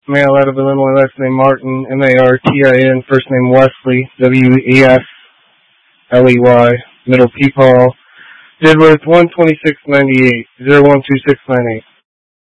male out of Illinois, last name Martin, Martin, first name Wesley, Wesley, middle Peepaw. Did with 12698, 012698.